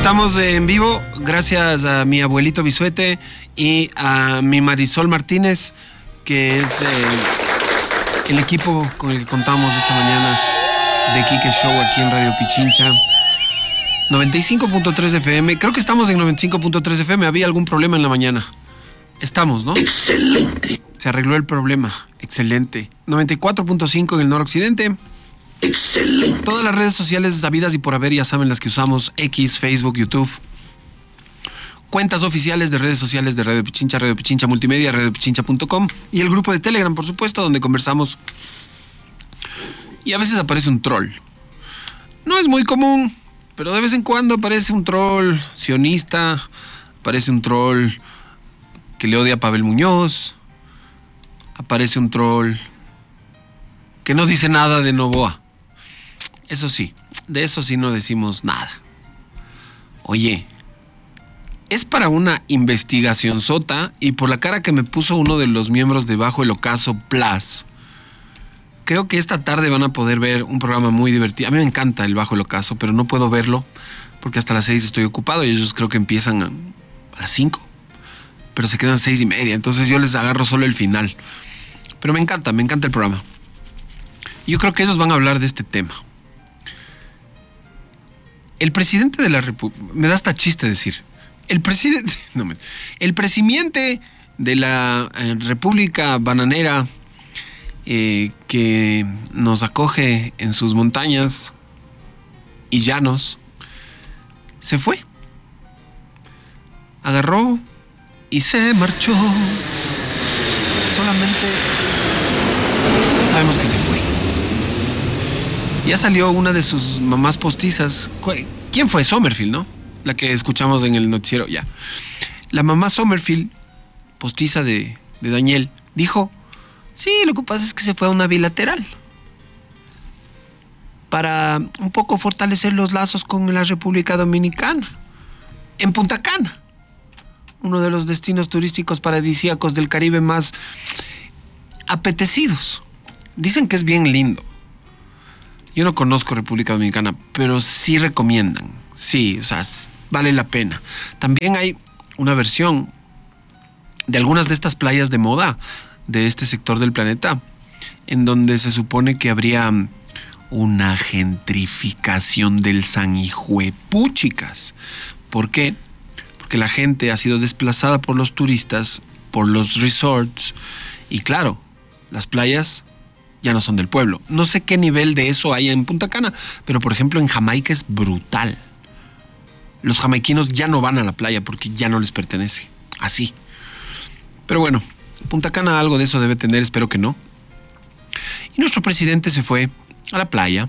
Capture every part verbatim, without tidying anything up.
Estamos en vivo gracias a mi abuelito Bisuete y a mi Marisol Martínez, que es eh, el equipo con el que contamos esta mañana de Quique Show aquí en Radio Pichincha. noventa y cinco punto tres F M. Creo que estamos en noventa y cinco punto tres F M. Había algún problema en la mañana. Estamos, ¿no? Excelente. Se arregló el problema. Excelente. noventa y cuatro punto cinco en el noroccidente. Excelente. Todas las redes sociales habidas y por haber, ya saben las que usamos: X, Facebook, YouTube. Cuentas oficiales de redes sociales de Radio Pichincha, Radio Pichincha Multimedia, radio pichincha punto com. Y el grupo de Telegram, por supuesto, donde conversamos. Y a veces aparece un troll. No es muy común, pero de vez en cuando aparece un troll sionista, aparece un troll que le odia a Pavel Muñoz, aparece un troll que no dice nada de Novoa. Eso sí, de eso sí no decimos nada. Oye, es para una investigación sota, y por la cara que me puso uno de los miembros de Bajo el Ocaso Plus, creo que esta tarde van a poder ver un programa muy divertido. A mí me encanta el Bajo el Ocaso, pero no puedo verlo porque hasta las seis estoy ocupado y ellos creo que empiezan a, a las cinco, pero se quedan seis y media, entonces yo les agarro solo el final. Pero me encanta, me encanta el programa. Yo creo que ellos van a hablar de este tema. El presidente de la República, me da hasta chiste decir, el presidente, no, el presidente de la eh, República Bananera, eh, que nos acoge en sus montañas y llanos, se fue. Agarró y se marchó. Solamente sabemos que se fue. Ya salió una de sus mamás postizas. ¿Quién fue? Sommerfield, ¿no? La que escuchamos en el noticiero, ya. La mamá Sommerfield, postiza de, de Daniel, dijo: sí, lo que pasa es que se fue a una bilateral para un poco fortalecer los lazos con la República Dominicana, en Punta Cana, uno de los destinos turísticos paradisíacos del Caribe más apetecidos. Dicen que es bien lindo. Yo no conozco República Dominicana, pero sí recomiendan. Sí, o sea, vale la pena. También hay una versión de algunas de estas playas de moda de este sector del planeta, en donde se supone que habría una gentrificación del sanhijuepúchicas. ¿Por qué? Porque la gente ha sido desplazada por los turistas, por los resorts, y claro, las playas ya no son del pueblo. No sé qué nivel de eso hay en Punta Cana, pero por ejemplo en Jamaica es brutal. Los jamaiquinos ya no van a la playa porque ya no les pertenece. Así. Pero bueno, Punta Cana algo de eso debe tener, espero que no. Y nuestro presidente se fue a la playa.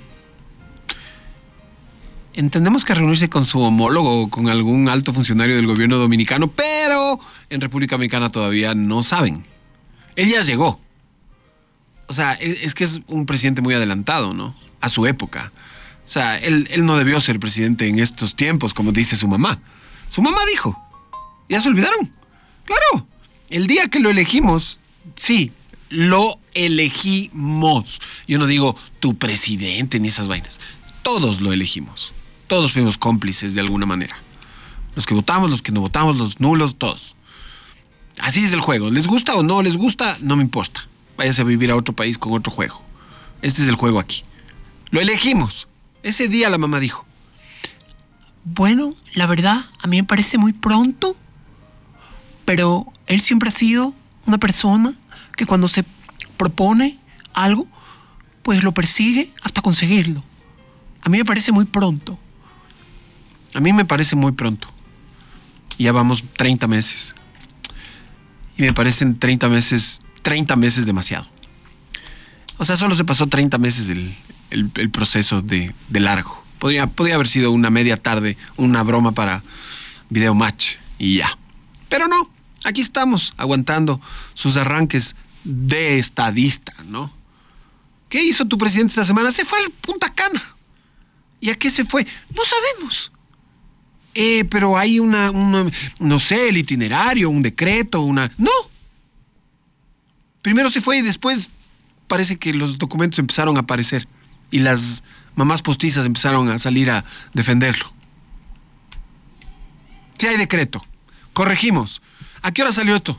Entendemos que a reunirse con su homólogo o con algún alto funcionario del gobierno dominicano, pero en República Dominicana todavía no saben. Él ya llegó. O sea, es que es un presidente muy adelantado, ¿no? A su época. O sea, él, él no debió ser presidente en estos tiempos, como dice su mamá. Su mamá dijo. ¿Ya se olvidaron? Claro. El día que lo elegimos, sí, lo elegimos. Yo no digo tu presidente ni esas vainas. Todos lo elegimos. Todos fuimos cómplices de alguna manera. Los que votamos, los que no votamos, los nulos, todos. Así es el juego. ¿Les gusta o no les gusta? No me importa. Váyase a vivir a otro país con otro juego. Este es el juego aquí. Lo elegimos. Ese día la mamá dijo: bueno, la verdad, a mí me parece muy pronto, pero él siempre ha sido una persona que cuando se propone algo, pues lo persigue hasta conseguirlo. A mí me parece muy pronto. A mí me parece muy pronto. Ya vamos treinta meses. Y me parecen treinta meses... treinta meses demasiado. O sea, solo se pasó treinta meses el, el, el proceso de, de largo. Podría, podría haber sido una media tarde, una broma para Video Match y ya. Pero no, aquí estamos, aguantando sus arranques de estadista, ¿no? ¿Qué hizo tu presidente esta semana? Se fue al Punta Cana. ¿Y a qué se fue? No sabemos. Eh, pero hay una, una, no sé, el itinerario, un decreto, una... ¡No! Primero se fue y después parece que los documentos empezaron a aparecer y las mamás postizas empezaron a salir a defenderlo. Sí hay decreto. Corregimos. ¿A qué hora salió esto?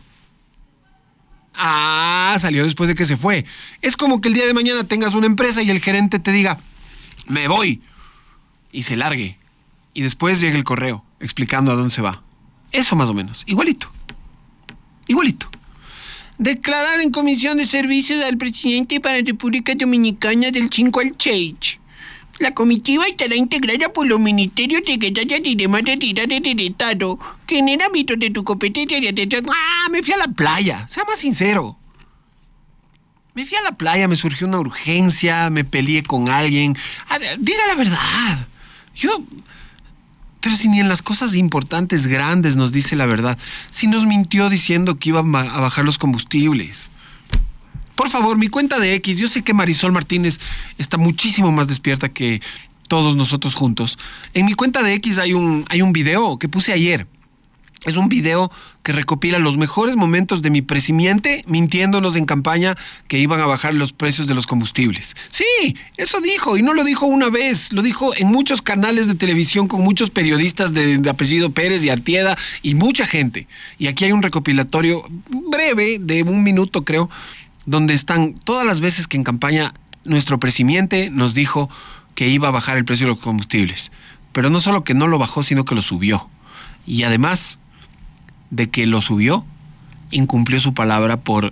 Ah, salió después de que se fue. Es como que el día de mañana tengas una empresa y el gerente te diga, me voy, y se largue. Y después llegue el correo explicando a dónde se va. Eso más o menos. Igualito. Igualito. Declarar en comisión de servicios al presidente para República Dominicana del cinco al seis. La comitiva estará integrada por los ministerios de secretarias y demás entidades del Estado, que en el ámbito de tu competencia de atención... ¡Ah! Me fui a la playa. Sea más sincero. Me fui a la playa, me surgió una urgencia, me peleé con alguien. Ah, diga la verdad. Yo... Pero si ni en las cosas importantes, grandes, nos dice la verdad. Si nos mintió diciendo que iba a bajar los combustibles. Por favor, mi cuenta de X, yo sé que Marisol Martínez está muchísimo más despierta que todos nosotros juntos. En mi cuenta de X hay un, hay un video que puse ayer. Es un video que recopila los mejores momentos de mi presidente mintiéndonos en campaña que iban a bajar los precios de los combustibles. Sí, eso dijo, y no lo dijo una vez, lo dijo en muchos canales de televisión con muchos periodistas de, de apellido Pérez y Artieda y mucha gente. Y aquí hay un recopilatorio breve de un minuto, creo, donde están todas las veces que en campaña nuestro presidente nos dijo que iba a bajar el precio de los combustibles. Pero no solo que no lo bajó, sino que lo subió. Y además de que lo subió, incumplió su palabra por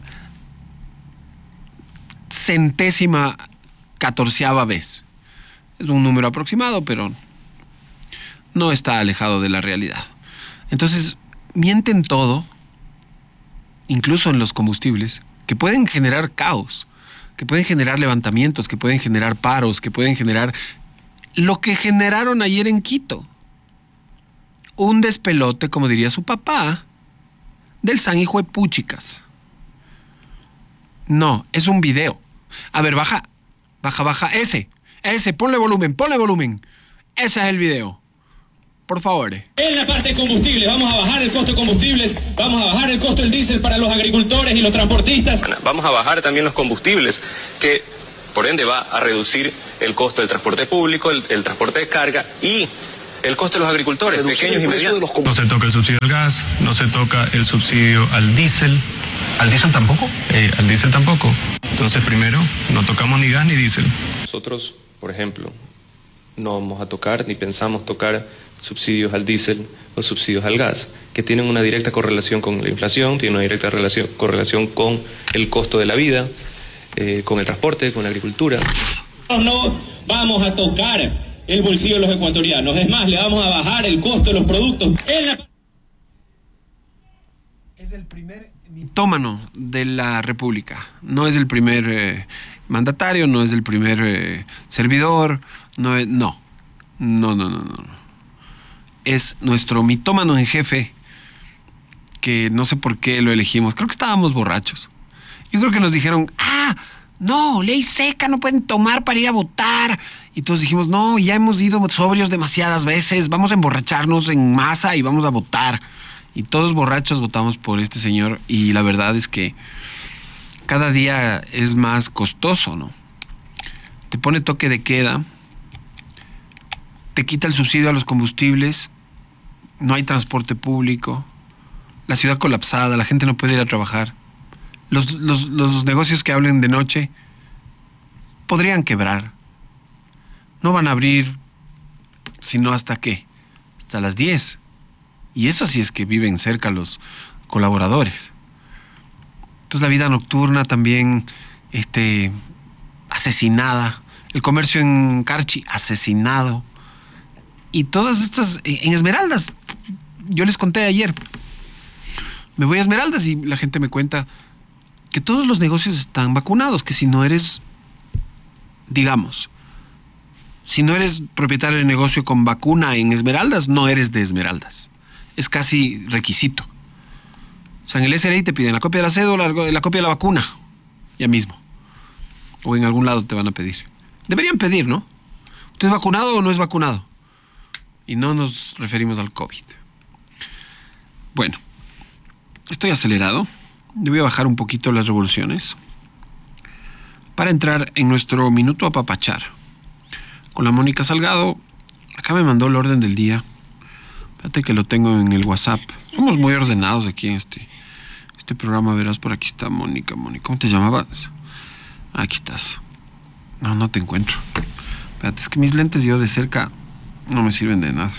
centésima catorceava vez. Es un número aproximado, pero no está alejado de la realidad. Entonces, mienten todo, incluso en los combustibles, que pueden generar caos, que pueden generar levantamientos, que pueden generar paros, que pueden generar lo que generaron ayer en Quito. Un despelote, como diría su papá, del San Hijo de Puchicas. No, es un video. A ver, baja, baja, baja. Ese, ese, ponle volumen, ponle volumen. Ese es el video. Por favor. En la parte de combustible, vamos a bajar el costo de combustibles, vamos a bajar el costo del diésel para los agricultores y los transportistas. Vamos a bajar también los combustibles, que por ende va a reducir el costo del transporte público, el, el transporte de carga y el costo de los agricultores, Reducir pequeños y medianos. No se toca el subsidio al gas, no se toca el subsidio al diésel. ¿Al diésel tampoco? Eh, al diésel tampoco. Entonces, primero, no tocamos ni gas ni diésel. Nosotros, por ejemplo, no vamos a tocar ni pensamos tocar subsidios al diésel o subsidios al gas, que tienen una directa correlación con la inflación, tienen una directa relación, correlación con el costo de la vida, eh, con el transporte, con la agricultura. No vamos a tocar el bolsillo de los ecuatorianos, es más, le vamos a bajar el costo de los productos. En la... Es el primer mitómano de la República. No es el primer eh, mandatario, no es el primer eh, servidor, no es, no. No, no, no, no. Es nuestro mitómano en jefe, que no sé por qué lo elegimos. Creo que estábamos borrachos. Yo creo que nos dijeron, ah, no, ley seca, no pueden tomar para ir a votar. Y todos dijimos, no, ya hemos ido sobrios demasiadas veces, vamos a emborracharnos en masa y vamos a votar. Y todos borrachos votamos por este señor, y la verdad es que cada día es más costoso, ¿no? Te pone toque de queda, te quita el subsidio a los combustibles, no hay transporte público, la ciudad colapsada, la gente no puede ir a trabajar. Los, los, los negocios que hablen de noche podrían quebrar. No van a abrir sino hasta qué, hasta las diez. Y eso sí es que viven cerca los colaboradores. Entonces la vida nocturna también este, asesinada. El comercio en Carchi asesinado. Y todas estas, en Esmeraldas, yo les conté ayer, me voy a Esmeraldas y la gente me cuenta que todos los negocios están vacunados, que si no eres, digamos, si no eres propietario de negocio con vacuna en Esmeraldas, no eres de Esmeraldas. Es casi requisito. O sea, en el S R I te piden la copia de la cédula, la copia de la vacuna, ya mismo. O en algún lado te van a pedir. Deberían pedir, ¿no? ¿Usted es vacunado o no es vacunado? Y no nos referimos al COVID. Bueno, estoy acelerado. Yo voy a bajar un poquito las revoluciones para entrar en nuestro minuto a papachar. Con la Mónica Salgado, acá me mandó el orden del día. Fíjate que lo tengo en el WhatsApp. Somos muy ordenados aquí en este, este programa. Verás, por aquí está Mónica. Mónica, ¿cómo te llamabas? Aquí estás. No, no te encuentro. Espérate, es que mis lentes yo de cerca no me sirven de nada.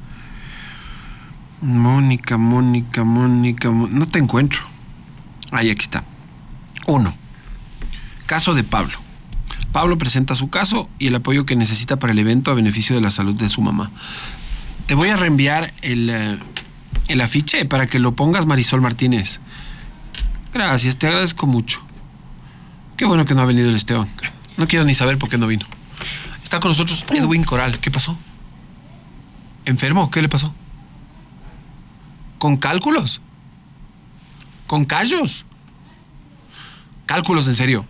Mónica, Mónica, Mónica, Mónica. No te encuentro. Ahí, aquí está. Uno. Caso de Pablo. Pablo presenta su caso y el apoyo que necesita para el evento a beneficio de la salud de su mamá. Te voy a reenviar el, el afiche para que lo pongas, Marisol Martínez. Gracias, te agradezco mucho. Qué bueno que no ha venido el Esteban. No quiero ni saber por qué no vino. Está con nosotros Edwin Coral. ¿Qué pasó? ¿Enfermo? ¿Qué le pasó? ¿Con cálculos? ¿Con callos? Cálculos, en serio.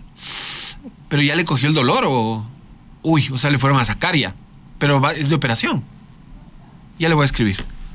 ¿Pero ya le cogió el dolor o...? Uy, o sea, le fueron a sacar ya. Pero va, es de operación. Ya le voy a escribir.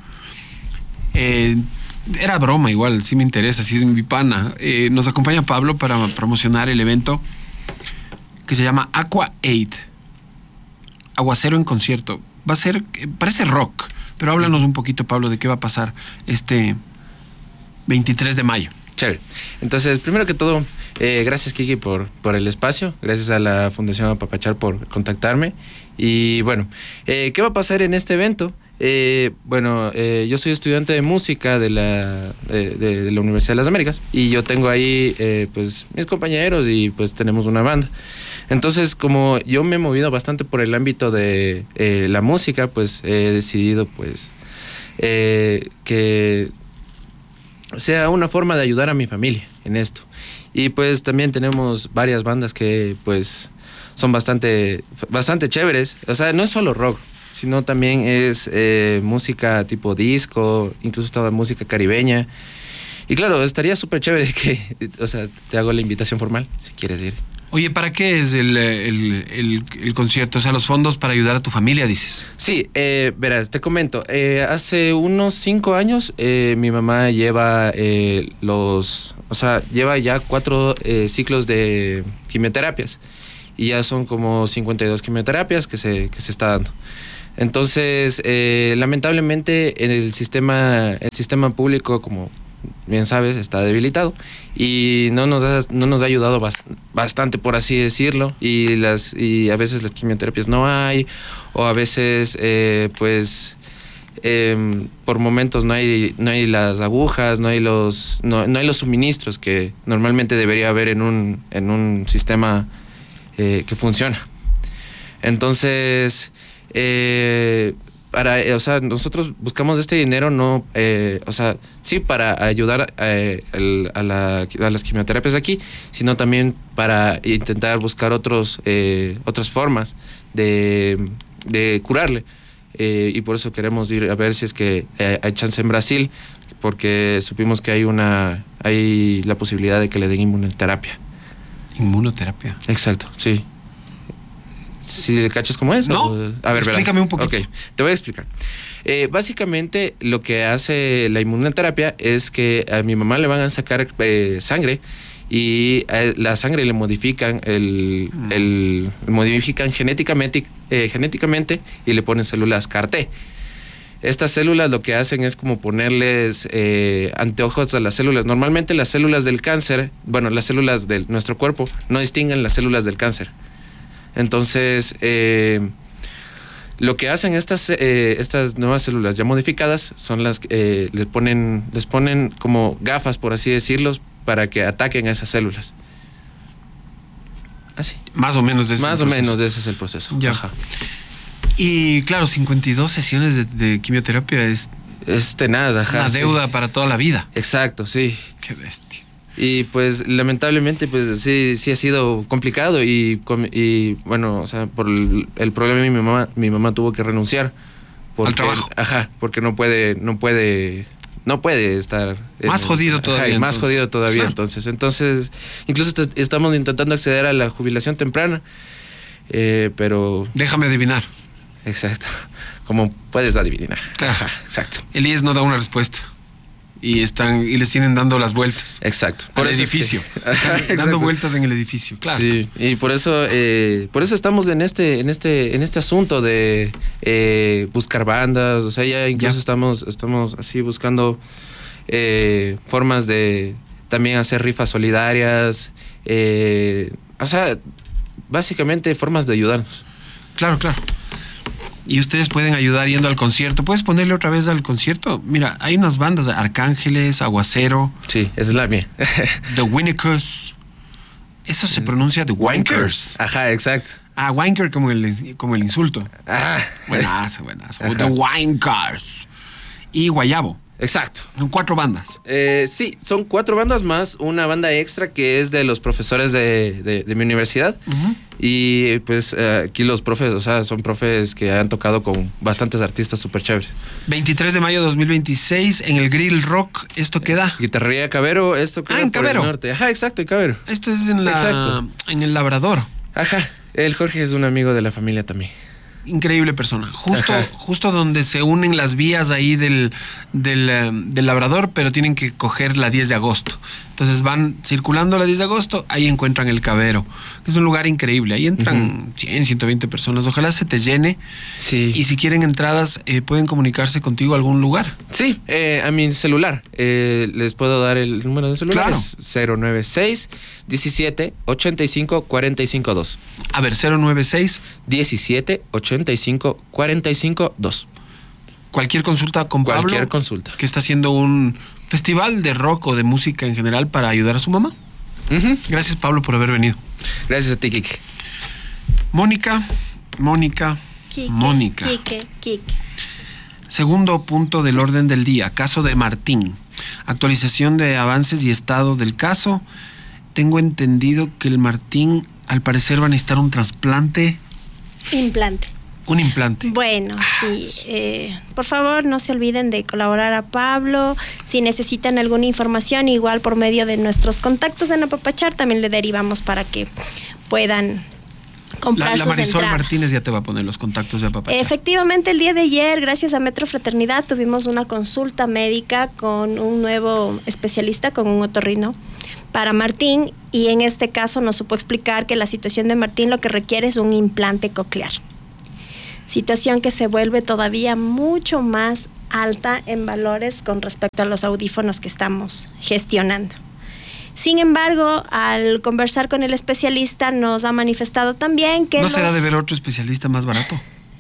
Eh, era broma igual, sí me interesa, sí es mi pana. Eh, nos acompaña Pablo para promocionar el evento que se llama Aqua Aid. Aguacero en concierto. Va a ser... Parece rock, pero háblanos un poquito, Pablo, de qué va a pasar este veintitrés de mayo. Chévere. Entonces, primero que todo, eh, gracias, Kiki, por, por el espacio. Gracias a la Fundación Apapachar por contactarme. Y bueno, eh, ¿qué va a pasar en este evento? Eh, bueno, eh, yo soy estudiante de música de la, de, de, de la Universidad de las Américas y yo tengo ahí eh, pues mis compañeros y pues tenemos una banda. Entonces, como yo me he movido bastante por el ámbito de eh, la música, pues he decidido pues eh, que sea una forma de ayudar a mi familia en esto. Y pues también tenemos varias bandas que pues son bastante, bastante chéveres. O sea, no es solo rock, sino también es eh, música tipo disco, incluso estaba música caribeña. Y claro, estaría súper chévere que, o sea, te hago la invitación formal, si quieres ir. Oye, ¿para qué es el, el, el, el concierto? O sea, los fondos para ayudar a tu familia, dices. Sí, eh, verás, te comento. Eh, hace unos cinco años eh, mi mamá lleva eh, los... O sea, lleva ya cuatro eh, ciclos de quimioterapias. Y ya son como cincuenta y dos quimioterapias que se, que se está dando. Entonces, eh, lamentablemente, el sistema, el sistema público, como bien sabes, está debilitado y no nos ha, no nos ha ayudado bas, bastante, por así decirlo, y las y a veces las quimioterapias no hay, o a veces eh, pues eh, por momentos no hay no hay las agujas, no hay los no, no hay los suministros que normalmente debería haber en un en un sistema eh, que funciona. Entonces eh, Para, o sea, nosotros buscamos este dinero, no, eh, o sea, sí para ayudar eh, el, a, la, a las quimioterapias aquí, sino también para intentar buscar otros, eh, otras formas de, de curarle. Eh, y por eso queremos ir a ver si es que eh, hay chance en Brasil, porque supimos que hay una, hay la posibilidad de que le den inmunoterapia. ¿Inmunoterapia? Exacto, sí. Si le cachas como es. No, o, a ver, explícame un poquito. Ok, te voy a explicar. Eh, básicamente lo que hace la inmunoterapia es que a mi mamá le van a sacar eh, sangre y a la sangre le modifican el, mm. el modifican genéticamente eh, genéticamente y le ponen células C A R T. Estas células lo que hacen es como ponerles eh, anteojos a las células. Normalmente las células del cáncer, bueno, las células de nuestro cuerpo no distinguen las células del cáncer. Entonces, eh, lo que hacen estas, eh, estas nuevas células ya modificadas son las que eh, les ponen, les ponen como gafas, por así decirlo, para que ataquen a esas células. Así. Más o menos de ese Más es el o proceso. menos de ese es el proceso. Ya. Ajá. Y claro, cincuenta y dos sesiones de, de quimioterapia es Es tenaz, ajá. una sí. deuda para toda la vida. Exacto, sí. Qué bestia. Y pues lamentablemente pues sí, sí ha sido complicado y, y bueno, o sea, por el, el problema de mi mamá, mi mamá tuvo que renunciar porque, al trabajo. Ajá, porque no puede, no puede, no puede estar más en, jodido todavía. Ajá, más entonces. jodido todavía, Claro. entonces, entonces, incluso est estamos intentando acceder a la jubilación temprana, eh, pero Déjame adivinar. exacto, como puedes adivinar. Claro. Ajá, exacto. El I E S no da una respuesta. y están y les tienen dando las vueltas. Exacto. Por el edificio. Que... Están dando Exacto. vueltas en el edificio, claro. Sí, y por eso, eh, por eso estamos en este, en este, en este asunto de eh, buscar bandas. O sea, ya incluso Ya. estamos, estamos así buscando eh, formas de también hacer rifas solidarias. Eh, o sea, básicamente formas de ayudarnos. Claro, claro. Y ustedes pueden ayudar yendo al concierto. ¿Puedes ponerle otra vez al concierto? Mira, hay unas bandas, Arcángeles, Aguacero, Sí, esa es la mía. The Winnekers. Eso se pronuncia The Wankers. Ajá, exacto. Ah, Wanker como el, como el insulto. Ah, Buenazo, buenazo. Ajá. The Wankers. Y Guayabo. exacto. Son cuatro bandas. Eh, sí, son cuatro bandas más una banda extra que es de los profesores de, de, de mi universidad. Ujú. Y pues eh, aquí los profes, o sea, son profes que han tocado con bastantes artistas súper chéveres. veintitrés de mayo de dos mil veintiséis en el Grill Rock. ¿Esto queda? Guitarrería Cabero, esto queda Ah, en por el Cabero. norte. Ajá, exacto, en Cabero. Esto es en la Exacto. en el Labrador. Ajá, el Jorge es un amigo de la familia también. Increíble persona. Justo, Ajá. justo donde se unen las vías ahí del, del, eh, del Labrador, pero tienen que coger la diez de agosto. Entonces van circulando la diez de agosto, ahí encuentran el Cabero. Es un lugar increíble. Ahí entran cien, ciento veinte personas. Ojalá se te llene. Sí. Y si quieren entradas, eh, pueden comunicarse contigo a algún lugar. Sí, eh, a mi celular. Eh, les puedo dar el número de celular. Claro. Es cero nueve seis, diecisiete, ochenta y cinco, cuarenta y cinco, dos. A ver, cero nueve seis. diecisiete, ochenta y cinco, cuarenta y cinco, dos. Cualquier consulta con Pablo. Cualquier consulta. Que está haciendo un festival de rock o de música en general para ayudar a su mamá. Ujú. Gracias, Pablo, por haber venido. Gracias a ti, Kike. Mónica, Mónica, Quique, Mónica. Quique, Quique. Segundo punto del orden del día, caso de Martín. Actualización de avances y estado del caso. Tengo entendido que el Martín, al parecer, va a necesitar un trasplante, Implante. un implante. Bueno, sí. eh, por favor, no se olviden de colaborar a Pablo. Si necesitan alguna información, igual por medio de nuestros contactos en Apapachar, también le derivamos para que puedan comprar La, la sus Marisol entradas. Martínez ya te va a poner los contactos de Apapachar. Efectivamente, el día de ayer, gracias a Metro Fraternidad, tuvimos una consulta médica con un nuevo especialista, con un otorrino, para Martín, y en este caso nos supo explicar que la situación de Martín lo que requiere es un implante coclear. Situación que se vuelve todavía mucho más alta en valores con respecto a los audífonos que estamos gestionando. Sin embargo, al conversar con el especialista nos ha manifestado también que ¿No será los- de ver otro especialista más barato?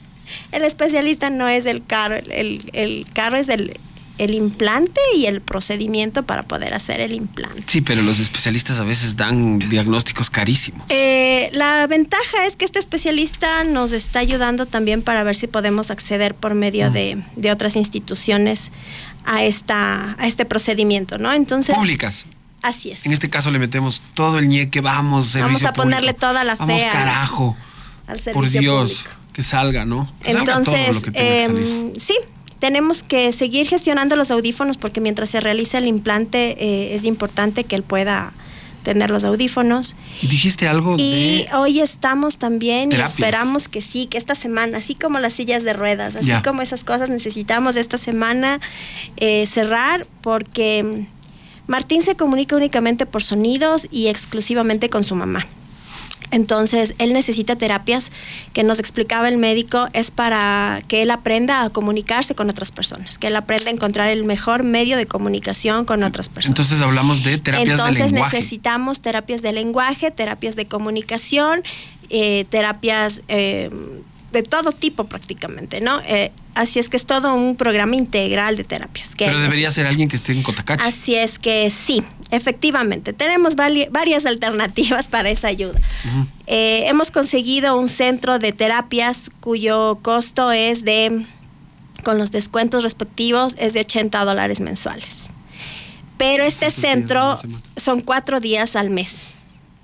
el especialista no es el carro, el, el, el carro es el, el implante y el procedimiento para poder hacer el implante. Sí, pero los especialistas a veces dan diagnósticos carísimos. Eh, la ventaja es que este especialista nos está ayudando también para ver si podemos acceder por medio de, de otras instituciones a esta a este procedimiento, ¿no? Entonces, Públicas. así es. En este caso le metemos todo el ñeque, vamos, servicio Vamos a ponerle público. toda la Vamos, fe a- carajo. al Por servicio Dios, público. que salga, ¿no? Que salga todo Entonces, lo que tenga que salir. em, sí, tenemos que seguir gestionando los audífonos porque mientras se realiza el implante eh, es importante que él pueda tener los audífonos. Y dijiste algo Y de... hoy estamos también terapias. y esperamos que sí, que esta semana, así como las sillas de ruedas, así Ya. como esas cosas, necesitamos esta semana eh, cerrar porque mm, Martín se comunica únicamente por sonidos y exclusivamente con su mamá. Entonces, él necesita terapias que nos explicaba el médico, es para que él aprenda a comunicarse con otras personas, que él aprenda a encontrar el mejor medio de comunicación con otras personas. Entonces hablamos de terapias Entonces de lenguaje. necesitamos terapias de lenguaje, terapias de comunicación, eh, terapias eh, de todo tipo prácticamente, ¿no? Eh, así es que es todo un programa integral de terapias. Que Pero él debería necesita. ser alguien que esté en Cotacachi. Así es que sí, efectivamente, tenemos vari- varias alternativas para esa ayuda. Ujú. Eh, hemos conseguido un centro de terapias cuyo costo es de, con los descuentos respectivos, es de ochenta dólares mensuales. Pero este ¿Cuántos días a centro la semana? son cuatro días al mes.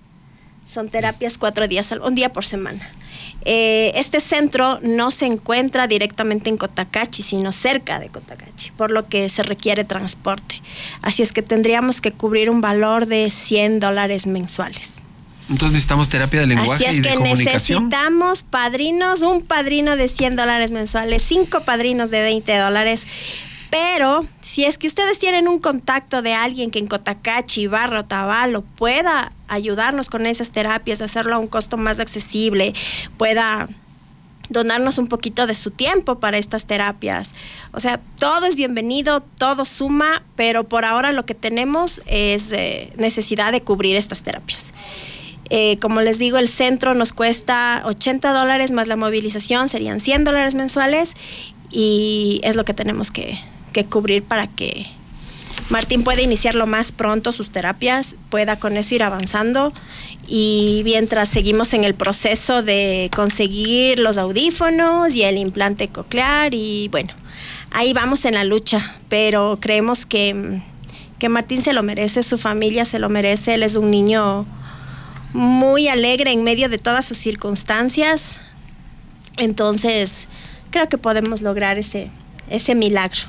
Son terapias cuatro días, al, un día por semana. Eh, este centro no se encuentra directamente en Cotacachi, sino cerca de Cotacachi, por lo que se requiere transporte. Así es que tendríamos que cubrir un valor de cien dólares mensuales. Entonces necesitamos terapia de lenguaje Así es y de que comunicación. necesitamos padrinos, un padrino de cien dólares mensuales, cinco padrinos de veinte dólares, Pero si es que ustedes tienen un contacto de alguien que en Cotacachi, Barra, Otavalo pueda ayudarnos con esas terapias, hacerlo a un costo más accesible, pueda donarnos un poquito de su tiempo para estas terapias. O sea, todo es bienvenido, todo suma, pero por ahora lo que tenemos es eh, necesidad de cubrir estas terapias. Eh, como les digo, el centro nos cuesta ochenta dólares más la movilización, serían cien dólares mensuales, y es lo que tenemos que, que cubrir para que Martín pueda iniciar lo más pronto sus terapias, pueda con eso ir avanzando, y mientras seguimos en el proceso de conseguir los audífonos y el implante coclear, y bueno, ahí vamos en la lucha, pero creemos que, que Martín se lo merece, su familia se lo merece, él es un niño muy alegre en medio de todas sus circunstancias, entonces creo que podemos lograr ese, ese milagro.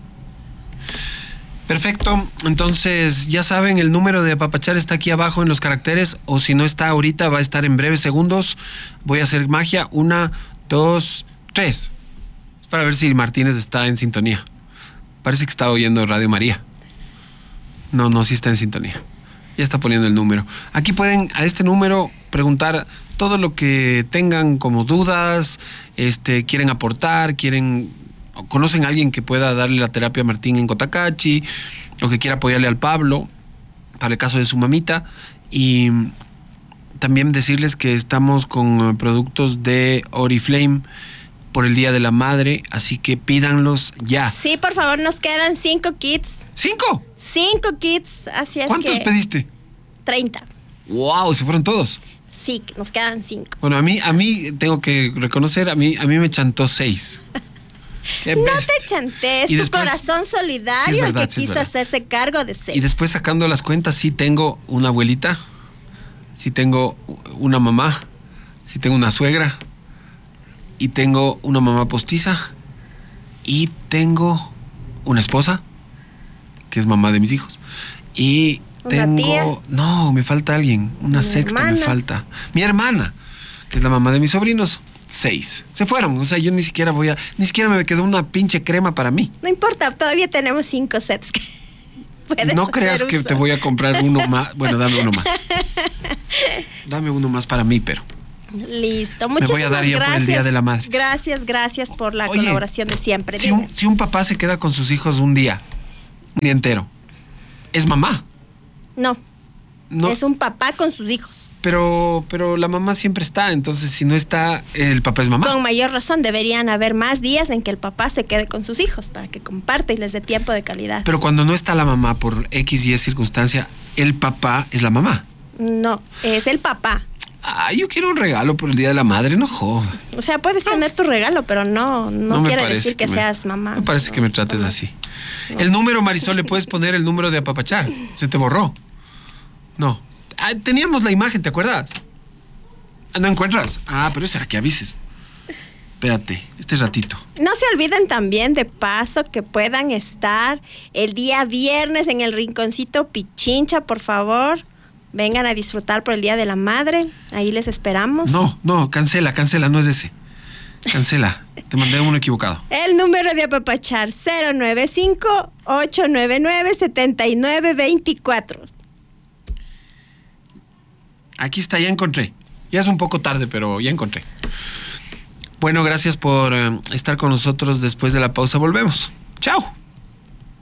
Perfecto, entonces ya saben, el número de apapachar está aquí abajo en los caracteres, o si no está ahorita va a estar en breves segundos. Voy a hacer magia, una, dos, tres, es para ver si Martínez está en sintonía. Parece que está oyendo Radio María. No, no, sí está en sintonía. Ya está poniendo el número. Aquí pueden a este número preguntar todo lo que tengan como dudas, este, quieren aportar, quieren, o conocen a alguien que pueda darle la terapia a Martín en Cotacachi, o que quiera apoyarle al Pablo para el caso de su mamita. Y también decirles que estamos con productos de Oriflame por el Día de la Madre, así que pídanlos ya. Sí, por favor, nos quedan cinco kits. ¿Cinco? Cinco kits, así es. ¿Cuántos que pediste? treinta. ¡Wow! ¿Se fueron todos? Sí, nos quedan cinco. Bueno, a mí, a mí tengo que reconocer, a mí, a mí me chantó seis. Qué No bestia. te chantes, Y tu después- corazón Sí, solidario es el verdad, que sí, es quiso verdad. hacerse cargo de seis. Y después sacando las cuentas, sí tengo una abuelita, sí tengo una mamá, sí tengo una suegra, y tengo una mamá postiza, y tengo una esposa, que es mamá de mis hijos. Y ¿Una tengo... tía? No, me falta alguien, una Mi sexta me hermana. falta. Mi hermana, que es la mamá de mis sobrinos. Seis. Se fueron, o sea, yo ni siquiera voy a... Ni siquiera me quedó una pinche crema para mí. No importa, todavía tenemos cinco sets que puedes No creas hacer que uso. te voy a comprar uno más. Bueno, dame uno más. Dame uno más para mí, pero... Listo, voy a muchísimas dar yo por el gracias. Día de la Madre. Gracias, gracias por la Oye, colaboración de siempre. Si Dime. un, si un papá se queda con sus hijos un día, un día entero, es mamá. No, No, es un papá con sus hijos. pero, pero la mamá siempre está, entonces si no está, el papá es mamá. Con mayor razón, deberían haber más días en que el papá se quede con sus hijos para que comparte y les dé tiempo de calidad. Pero cuando no está la mamá por X y Y circunstancia, el papá es la mamá. No, es el papá. Ah, yo quiero un regalo por el Día de la Madre, no jodas. O sea, puedes tener tu regalo, pero no, no, me quiere parece decir que, me- seas mamá. Me parece que me trates así. El número, Marisol, ¿le puedes poner el número de apapachar? Se te borró. No. Ah, teníamos la imagen, ¿te acuerdas? Ah, ¿no encuentras? Ah, pero será que avises. Espérate, este ratito. No se olviden también, de paso, que puedan estar el día viernes en el Rinconcito Pichincha, por favor. Vengan a disfrutar por el Día de la Madre. Ahí les esperamos. No, no, cancela, cancela, no es ese. Cancela, te mandé uno equivocado. El número de apapachar, cero nueve cinco, ocho nueve nueve, siete nueve dos cuatro. Aquí está, ya encontré. Ya es un poco tarde, pero ya encontré. Bueno, gracias por eh, estar con nosotros. Después de la pausa volvemos. Chao.